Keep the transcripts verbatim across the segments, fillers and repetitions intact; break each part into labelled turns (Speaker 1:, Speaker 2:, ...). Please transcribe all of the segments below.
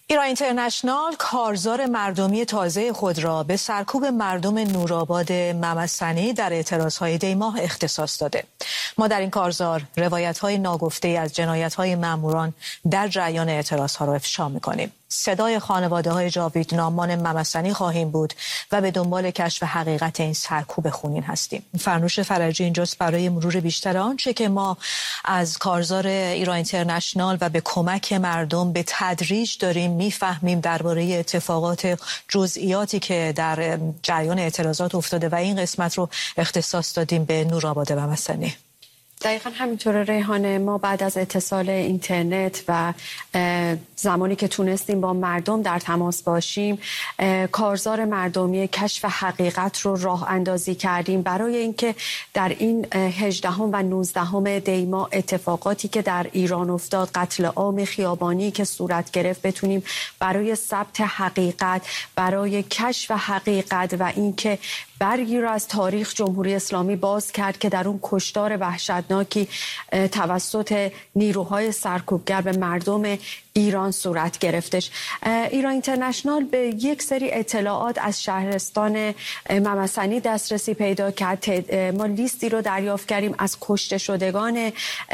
Speaker 1: ایران اینترنشنال کارزار مردمی تازه خود را به سرکوب مردم نورآباد ممسنی در اعتراضهای دی ماه اختصاص داده. ما در این کارزار روایت‌های ناگفته از جنایت‌های ماموران در جریان اعتراضها را افشا می‌کنیم. صدای خانواده‌های جاویدنامان ممسنی خواهیم بود و به دنبال کشف حقیقت این سرکوب خونین هستیم. فرنوش فرجی اینجاست برای مرور بیشتر آنچه که ما از کارزار ایران اینترنشنال و به کمک مردم به تدریج داریم میفهمیم درباره اتفاقات جزئیاتی که در جریان اعتراضات افتاده و این قسمت رو اختصاص دادیم به نورآباد ممسنی.
Speaker 2: دقیقا همینطور ریحانه، ما بعد از اتصال اینترنت و زمانی که تونستیم با مردم در تماس باشیم کارزار مردمی کشف حقیقت رو راه اندازی کردیم برای اینکه در این هجدهم و نوزدهم دی ماه اتفاقاتی که در ایران افتاد، قتل عام خیابانی که صورت گرفت، بتونیم برای ثبت حقیقت، برای کشف حقیقت و اینکه برگی را از تاریخ جمهوری اسلامی باز کرد که در اون کشتار وحشتناکی توسط نیروهای سرکوبگر به مردم ایران صورت گرفتش. ایران اینترنشنال به یک سری اطلاعات از شهرستان ممسنی دسترسی پیدا کرد. ما لیستی رو دریافت کردیم از کشته شدگان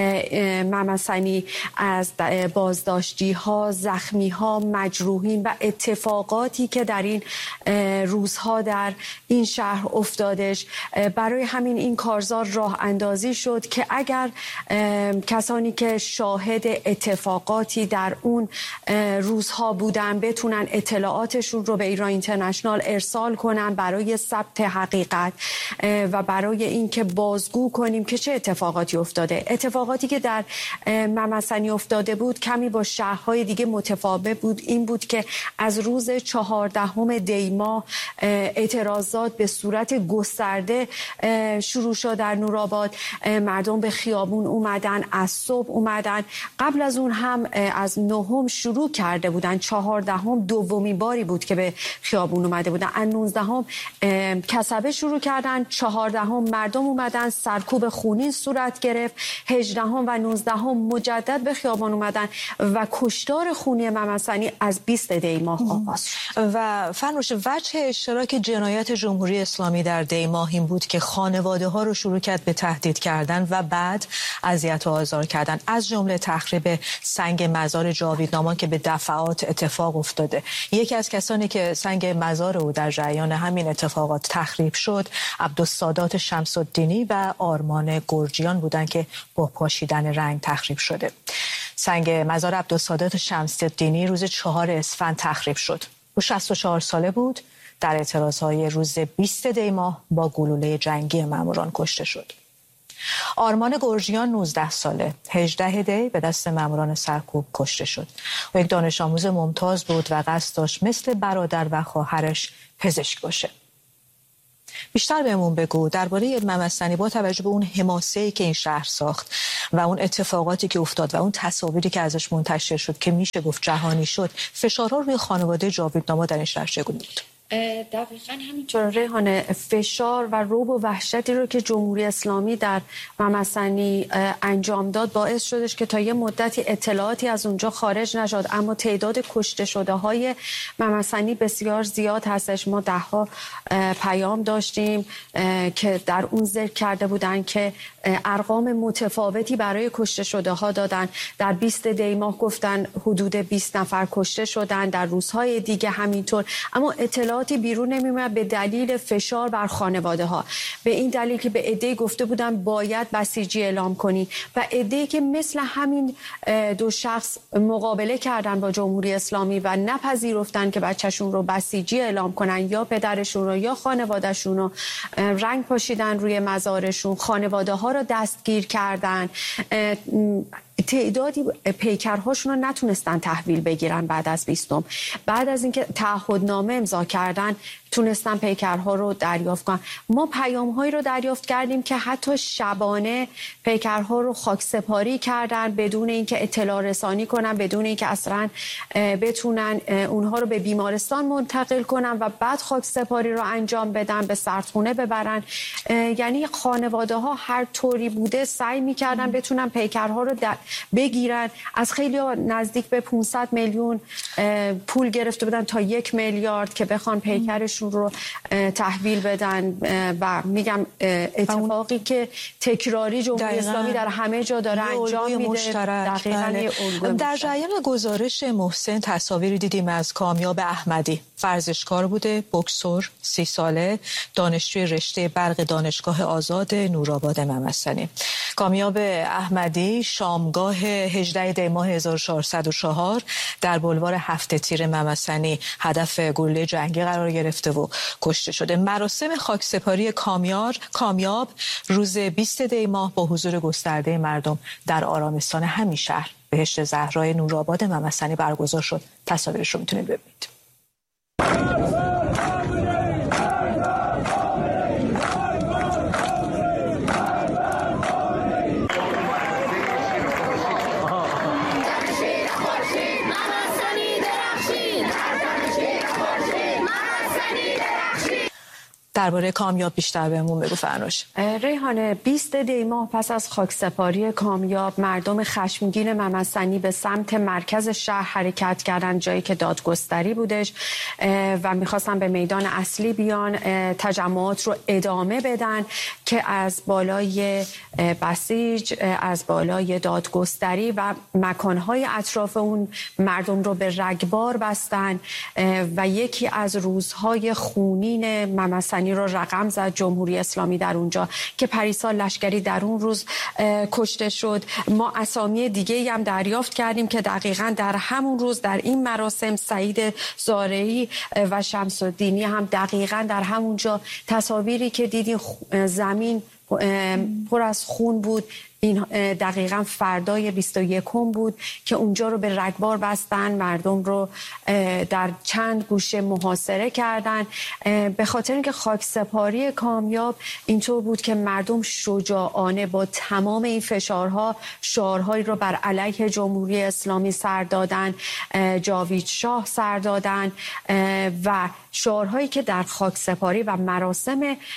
Speaker 2: ممسنی، از بازداشتی ها، زخمی ها، مجروحین و اتفاقاتی که در این روزها در این شهر افتادش. برای همین این کارزار راه اندازی شد که اگر کسانی که شاهد اتفاقاتی در اون روزها بودن بتونن اطلاعاتشون رو به ایران اینترنشنال ارسال کنن برای ثبت حقیقت و برای اینکه بازگو کنیم که چه اتفاقاتی افتاده. اتفاقاتی که در ممسنی افتاده بود کمی با شهرهای دیگه متفاوت بود. این بود که از روز چهاردهم دی ماه اعتراضات به صورت گسترده شروع شد در نورآباد. مردم به خیابون اومدن، از صبح اومدن. قبل از اون هم از نهم شروع کرده بودن. چهاردهم دومی باری بود که به خیابون اومده بودن. از نوزدهم کسبه شروع کردن. چهاردهم مردم اومدن، سرکوب خونین صورت گرفت. هجدهم و نوزدهم مجدد به خیابان اومدن و کشتار خونی ممسنی از بیست دی ماه آغاز شد.
Speaker 1: و فرنوش، وجه اشتراک جنایت جمهوری اسلامی در دی ماه این بود که خانواده ها رو شروع کرد به تهدید کردن و بعد اذیت و آزار کردن، از جمله تخریب سنگ مزار جاویدنامان که به دفعات اتفاق افتاده. یکی از کسانی که سنگ مزار او در جریان همین اتفاقات تخریب شد عبدالسادات شمس‌الدینی و آرمان گرجیان بودند که با پاشیدن رنگ تخریب شده. سنگ مزار عبدالسادات شمس‌الدینی روز چهار اسفند تخریب شد. او شصت و چهار ساله بود. در اعتراضهای روز بیست دی ماه با گلوله جنگی ماموران کشته شد. آرمان گرجیان نوزده ساله، هجده دی به دست ماموران سرکوب کشته شد. او یک دانش آموز ممتاز بود و قصد داشت مثل برادر و خواهرش پزشک باشه. بیشتر بهمون بگو درباره ممسنی با توجه به اون حماسه‌ای که این شهر ساخت و اون اتفاقاتی که افتاد و اون تصاویری که ازش منتشر شد که میشه گفت جهانی شد، فشارها روی خانواده جاویدناما در این شهر چگونه بود؟
Speaker 2: دقیقاً همینطور ریحانه، فشار و رعب و وحشتی رو که جمهوری اسلامی در ممسنی انجام داد باعث شدش که تا یه مدتی اطلاعاتی از اونجا خارج نشد، اما تعداد کشته شده های ممسنی بسیار زیاد هستش. ما ده ها پیام داشتیم که در اون ذکر کرده بودن که ارقام متفاوتی برای کشته شده ها دادن. در بیست دی ماه گفتن حدود بیست نفر کشته شدن، در روزهای دیگه همینطور، اما اطلاعات بیرون نمیومد به دلیل فشار بر خانواده ها. به این دلیل که به عده‌ای گفته بودن باید بسیجی اعلام کنی و عده‌ای که مثل همین دو شخص مقابله کردن با جمهوری اسلامی و نپذیرفتن که بچه‌شون رو بسیجی اعلام کنن، یا پدرشون رو یا خانواده‌شون رو رنگ پاشیدن روی مزارشون، خانواده ها رو دستگیر کردن. تعدادی پیکرهاشون رو نتونستن تحویل بگیرن. بعد از بیستم بعد از اینکه تعهدنامه امضا کردن تونستن پیکرها رو دریافت کنن. ما پیام‌هایی رو دریافت کردیم که حتی شبانه پیکرها رو خاک سپاری کردن بدون اینکه اطلاع رسانی کنن، بدون اینکه اصلا بتونن اونها رو به بیمارستان منتقل کنن و بعد خاک سپاری رو انجام بدن، به سردخونه ببرن. یعنی خانواده ها هر طوری بوده سعی می‌کردن بتونن پیکرها رو بگیرن. از خیلی نزدیک به پانصد میلیون پول گرفته بودن تا یک میلیارد که بخوان پیکرشون رو تحویل بدن و میگم اتفاقی که تکراری جمهوری اسلامی در همه جا داره انجام میده.
Speaker 1: دقیقاً در جریان گزارش محسن تصاویری دیدیم از کامیاب احمدی، ورزشکار بوده، بوکسور، سی ساله، دانشجوی رشته برق دانشگاه آزاد نورآباد ممسنی. کامیاب احمدی شامگاه هجدهم دی ماه هزار و چهارصد و چهار در بلوار هفت تیر ممسنی هدف گلوله جنگی قرار گرفته و کشته شده. مراسم خاکسپاری کامیار کامیاب روز بیست دی ماه با حضور گسترده مردم در آرامستان همین شهر بهشت زهرای نورآباد ممسنی برگزار شد. تصاویرش رو میتونید ببینید. درباره کامیاب بیشتر بهمون بگو فرنوش.
Speaker 2: ریحانه، بیست دی ماه پس از خاکسپاری کامیاب مردم خشمگین ممسنی به سمت مرکز شهر حرکت کردن، جایی که دادگستری بودش و میخواستن به میدان اصلی بیان تجمعات رو ادامه بدن که از بالای بسیج، از بالای دادگستری و مکانهای اطراف اون مردم رو به رگبار بستن و یکی از روزهای خونین ممسنی رو رقم زد جمهوری اسلامی در اونجا که پریسا لشکری در اون روز کشته شد. ما اسامی دیگه هم دریافت کردیم که دقیقاً در همون روز در این مراسم سعید زارعی و شمس الدینی هم دقیقاً در همونجا، تصاویری که دیدین زمین پر از خون بود، این دقیقاً فردای بیست و یکم بود که اونجا رو به رگبار بستن، مردم رو در چند گوشه محاصره کردن به خاطر اینکه خاکسپاری کامیاب اینطور بود که مردم شجاعانه با تمام این فشارها شعارهایی رو بر علیه جمهوری اسلامی سر دادن، جاوید شاه سر دادن و شعارهایی که در خاکسپاری و مراسم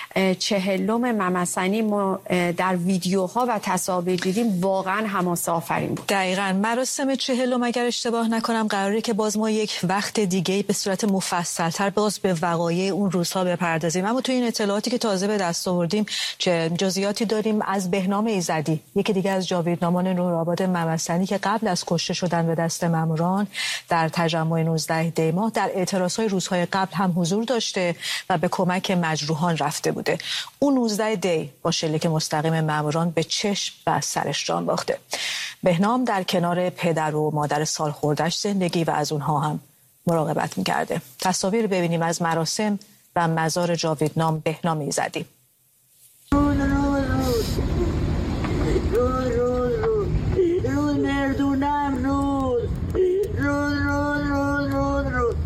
Speaker 2: چهلم ممسنی ما در ویدیوها و تصاویر دیدیم واقعا حماسه آفرین بود.
Speaker 1: دقیقاً مراسم چهلم اگر اشتباه نکنم قراره که باز ما یک وقت دیگه به صورت مفصل‌تر باز به وقایع اون روزها بپردازیم. اما تو این اطلاعاتی که تازه به دست آوردیم چه جزئیاتی داریم از بهنام ایزدی، یکی دیگه از جاویدنامان نورآباد ممسنی که قبل از کشته شدن به دست ماموران در تجمع نوزدهم دی ماه در اعتراضهای روزهای قبل هم حضور داشته و به کمک مجروحان رفته بوده. اون نوزدهم دی با شلیک مستقیم ماموران به چشم و سرش جان باخته. بهنام در کنار پدر و مادر سالخورده‌اش زندگی و از اونها هم مراقبت می‌کرده. تصاویر ببینیم از مراسم و مزار جاویدنام بهنام ایزدی.
Speaker 3: روز روز روز روز روز روز مردونم روز روز روز روز روز روز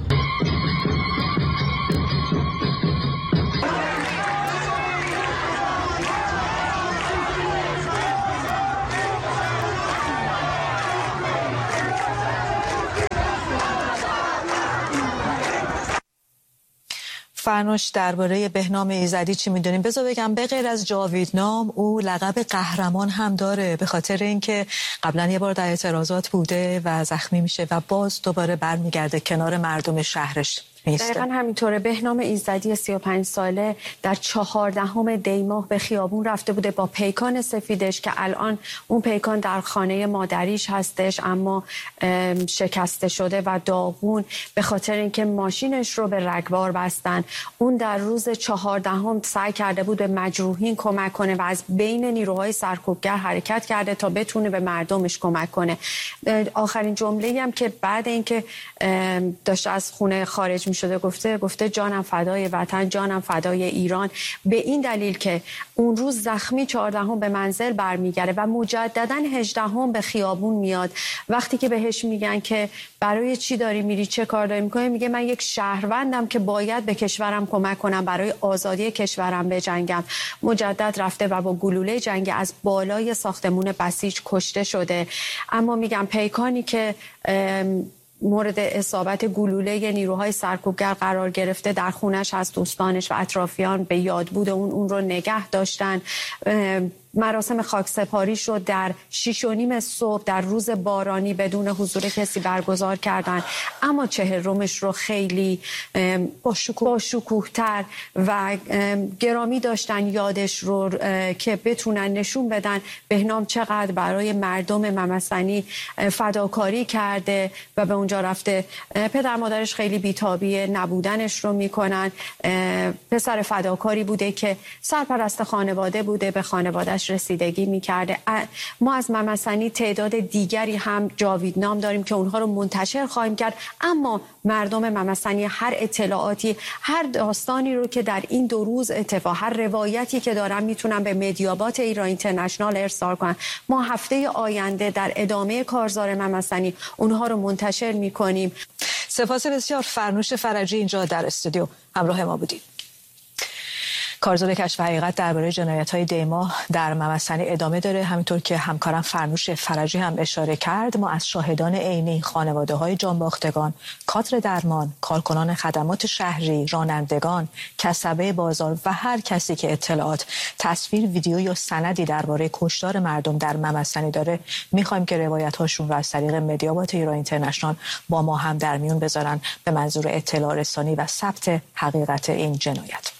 Speaker 1: فرنوش درباره بهنام ایزدی چی میدونیم؟ بذار بگم به غیر از جاویدنام او لقب قهرمان هم داره به خاطر اینکه قبلا یه بار در اعتراضات بوده و زخمی میشه و باز دوباره برمیگرده کنار مردم شهرش.
Speaker 2: دقیقاً همینطوره. بهنام ایزدی سی و پنج ساله در چهاردهم دی ماه به خیابون رفته بوده با پیکان سفیدش که الان اون پیکان در خانه مادریش هستش اما شکسته شده و داغون به خاطر اینکه ماشینش رو به رگبار بستن. اون در روز چهاردهم سعی کرده بود به مجروحین کمک کنه و از بین نیروهای سرکوبگر حرکت کرده تا بتونه به مردمش کمک کنه. آخرین جمله‌ای هم که بعد اینکه داشته از خونه خارج می شده گفته گفته جانم فدای وطن، جانم فدای ایران، به این دلیل که اون روز زخمی چهاردهم به منزل برمیگره و مجددا هجدهم به خیابون میاد. وقتی که بهش میگن که برای چی داری میری، چه کار داری میکنی، میگه من یک شهروندم که باید به کشورم کمک کنم، برای آزادی کشورم بجنگم. مجدد رفته و با گلوله جنگی از بالای ساختمون بسیج کشته شده. اما میگم پیکانی که مورد اصابت گلوله نیروهای سرکوبگر قرار گرفته در خونش از دوستانش و اطرافیان به یاد بود اون اون رو نگه داشتن. مراسم خاکسپاریش رو در شیش و نیم صبح در روز بارانی بدون حضور کسی برگزار کردن، اما چهارمش رو خیلی با شکوه‌تر و گرامی داشتن یادش رو که بتونن نشون بدن بهنام چقدر برای مردم ممسنی فداکاری کرده و به اونجا رفته. پدر مادرش خیلی بی‌تابی نبودنش رو میکنن. پسر فداکاری بوده که سرپرست خانواده بوده، به خانوادهش رسیدگی میکرده. ما از ممسنی تعداد دیگری هم جاویدنام داریم که اونها رو منتشر خواهیم کرد، اما مردم ممسنی هر اطلاعاتی، هر داستانی رو که در این دو روز اتفاق، هر روایتی که دارن میتونن به مدیابات ایران اینترنشنال ارسال کنن. ما هفته آینده در ادامه کارزار ممسنی اونها رو منتشر میکنیم.
Speaker 1: سپاس بسیار. فرنوش فرجی اینجا در استودیو همراه ما بودید. کارزار کشف حقیقت درباره جنایت‌های دیما در ممسنی ادامه داره. همینطور که همکارم فرنوش فرجی هم اشاره کرد، ما از شاهدان عینی، خانواده‌های جانباختگان، کادر درمان، کارکنان خدمات شهری، رانندگان، کسبه بازار و هر کسی که اطلاعات، تصویر، ویدیو یا سندی درباره کشتار مردم در ممسنی داره، می‌خوایم که روایت‌هاشون رو از طریق مدیابات ایران اینترنشنال با ما هم در میون بذارن به منظور اطلاع رسانی و ثبت حقیقت این جنایت.